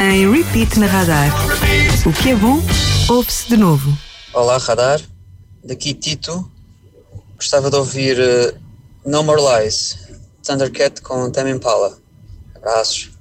em repeat na Radar. O que é bom, ouve-se de novo. Olá, Radar. Daqui Tito. Gostava de ouvir No More Lies, Thundercat com Tame Impala. Abraços.